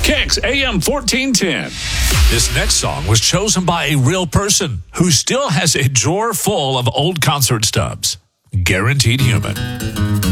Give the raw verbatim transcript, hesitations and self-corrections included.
Kicks A M fourteen ten. This next song was chosen by a real person who still has a drawer full of old concert stubs. Guaranteed Human.